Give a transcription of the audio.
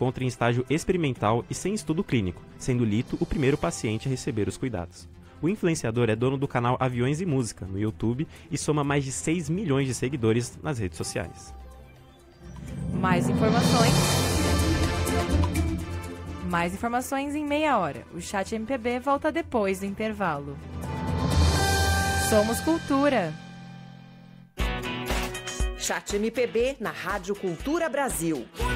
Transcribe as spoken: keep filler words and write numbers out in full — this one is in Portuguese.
encontra em estágio experimental e sem estudo clínico, sendo Lito o primeiro paciente a receber os cuidados. O influenciador é dono do canal Aviões e Música no YouTube e soma mais de seis milhões de seguidores nas redes sociais. Mais informações... Mais informações em meia hora. O Chat M P B volta depois do intervalo. Somos Cultura. Chat M P B na Rádio Cultura Brasil.